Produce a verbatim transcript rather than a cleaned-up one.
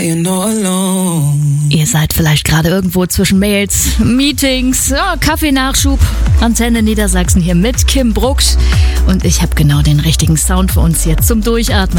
You're not alone. Ihr seid vielleicht gerade irgendwo zwischen Mails, Meetings, ja, Kaffeenachschub. Antenne Niedersachsen hier mit Kim Brucksch. Und ich habe genau den richtigen Sound für uns hier zum Durchatmen.